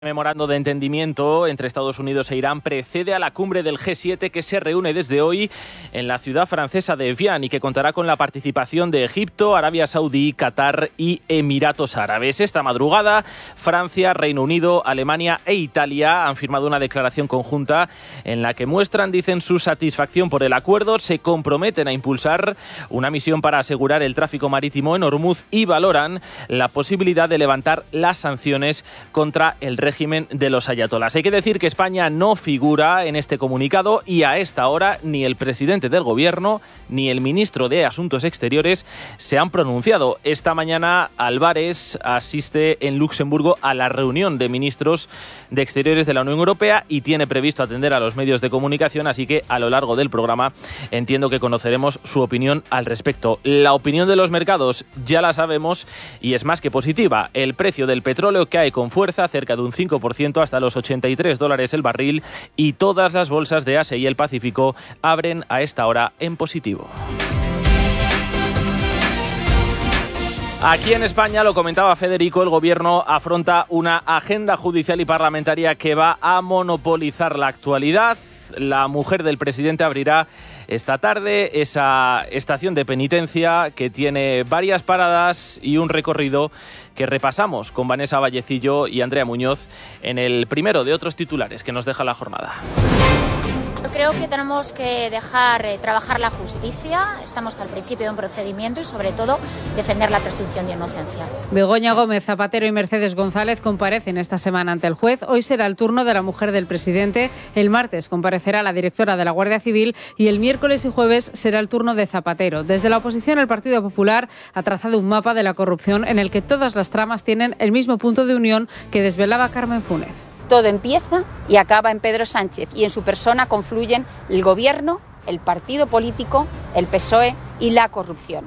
Memorando de entendimiento entre Estados Unidos e Irán precede a la cumbre del G7 que se reúne desde hoy en la ciudad francesa de Evian y que contará con la participación de Egipto, Arabia Saudí, Qatar y Emiratos Árabes. Esta madrugada, Francia, Reino Unido, Alemania e Italia han firmado una declaración conjunta en la que dicen su satisfacción por el acuerdo, se comprometen a impulsar una misión para asegurar el tráfico marítimo en Hormuz y valoran la posibilidad de levantar las sanciones contra el régimen de los ayatolás. Hay que decir que España no figura en este comunicado y a esta hora ni el presidente del gobierno ni el ministro de Asuntos Exteriores se han pronunciado. Esta mañana Álvarez asiste en Luxemburgo a la reunión de ministros de Exteriores de la Unión Europea y tiene previsto atender a los medios de comunicación, así que a lo largo del programa entiendo que conoceremos su opinión al respecto. La opinión de los mercados ya la sabemos y es más que positiva. El precio del petróleo cae con fuerza, cerca de un 5% hasta los $83 el barril, y todas las bolsas de Asia y el Pacífico abren a esta hora en positivo. Aquí en España, lo comentaba Federico, el gobierno afronta una agenda judicial y parlamentaria que va a monopolizar la actualidad. La mujer del presidente abrirá esta tarde esa estación de penitencia que tiene varias paradas y un recorrido que repasamos con Vanessa Vallecillo y Andrea Muñoz en el primero de otros titulares que nos deja la jornada. Yo creo que tenemos que dejar trabajar la justicia, estamos al principio de un procedimiento y sobre todo defender la presunción de inocencia. Begoña Gómez Zapatero y Mercedes González comparecen esta semana ante el juez. Hoy será el turno de la mujer del presidente, el martes comparecerá la directora de la Guardia Civil y el miércoles y jueves será el turno de Zapatero. Desde la oposición, el Partido Popular ha trazado un mapa de la corrupción en el que todas las tramas tienen el mismo punto de unión que desvelaba Carmen Fúnez. Todo empieza y acaba en Pedro Sánchez y en su persona confluyen el gobierno, el partido político, el PSOE y la corrupción.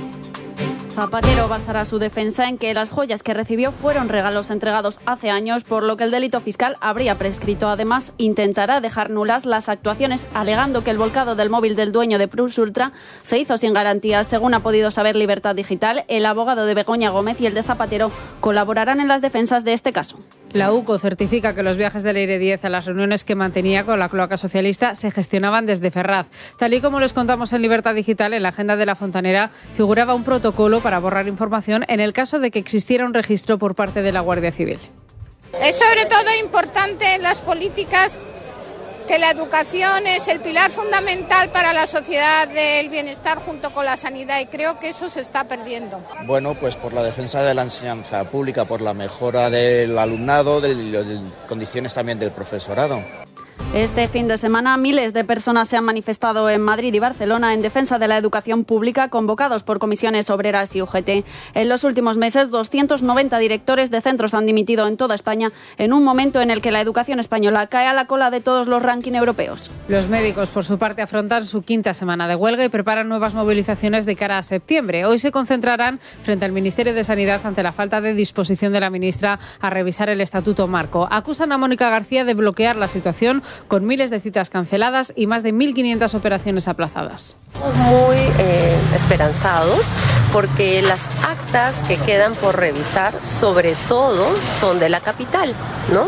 Zapatero basará su defensa en que las joyas que recibió fueron regalos entregados hace años, por lo que el delito fiscal habría prescrito. Además, intentará dejar nulas las actuaciones, alegando que el volcado del móvil del dueño de Plus Ultra se hizo sin garantías. Según ha podido saber Libertad Digital, el abogado de Begoña Gómez y el de Zapatero colaborarán en las defensas de este caso. La UCO certifica que los viajes del Aire 10 a las reuniones que mantenía con la cloaca socialista se gestionaban desde Ferraz. Tal y como les contamos en Libertad Digital, en la agenda de La Fontanera figuraba un protocolo para borrar información en el caso de que existiera un registro por parte de la Guardia Civil. Es sobre todo importante en las políticas que la educación es el pilar fundamental para la sociedad del bienestar junto con la sanidad, y creo que eso se está perdiendo. Bueno, pues por la defensa de la enseñanza pública, por la mejora del alumnado, de condiciones también del profesorado. Este fin de semana, miles de personas se han manifestado en Madrid y Barcelona en defensa de la educación pública, convocados por comisiones obreras y UGT. En los últimos meses, 290 directores de centros han dimitido en toda España, en un momento en el que la educación española cae a la cola de todos los rankings europeos. Los médicos, por su parte, afrontan su quinta semana de huelga y preparan nuevas movilizaciones de cara a septiembre. Hoy se concentrarán frente al Ministerio de Sanidad ante la falta de disposición de la ministra a revisar el Estatuto Marco. Acusan a Mónica García de bloquear la situación, con miles de citas canceladas y más de 1.500 operaciones aplazadas. Muy esperanzados porque las actas que quedan por revisar, sobre todo, son de la capital, ¿no?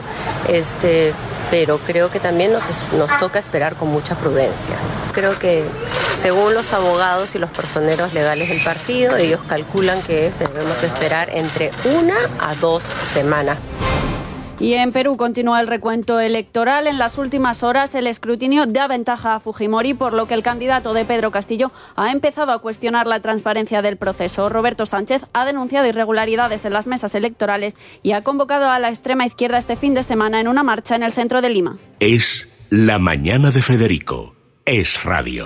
Pero creo que también nos toca esperar con mucha prudencia. Creo que según los abogados y los personeros legales del partido, ellos calculan que debemos esperar entre 1 a 2 semanas. Y en Perú continúa el recuento electoral. En las últimas horas el escrutinio da ventaja a Fujimori, por lo que el candidato de Pedro Castillo ha empezado a cuestionar la transparencia del proceso. Roberto Sánchez ha denunciado irregularidades en las mesas electorales y ha convocado a la extrema izquierda este fin de semana en una marcha en el centro de Lima. Es la mañana de Federico. Es radio.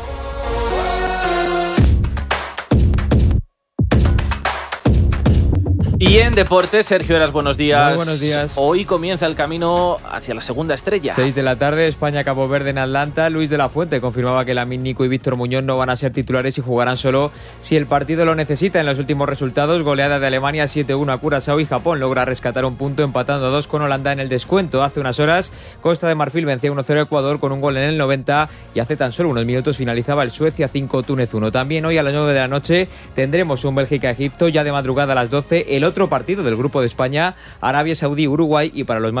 Y en deportes, Sergio Heras, buenos días. Muy buenos días. Hoy comienza el camino hacia la segunda estrella. 6 de la tarde, España-Cabo Verde en Atlanta. Luis de la Fuente confirmaba que Lamine Nico y Víctor Muñoz no van a ser titulares y jugarán solo si el partido lo necesita. En los últimos resultados, goleada de Alemania 7-1 a Curazao y Japón logra rescatar un punto empatando a 2 con Holanda en el descuento. Hace unas horas, Costa de Marfil vencía 1-0 a Ecuador con un gol en el 90 y hace tan solo unos minutos finalizaba el Suecia 5, Túnez 1. También hoy a las 9 de la noche tendremos un Bélgica-Egipto, ya de madrugada a las 12. El otro otro partido del Grupo de España, Arabia Saudí, Uruguay, y para los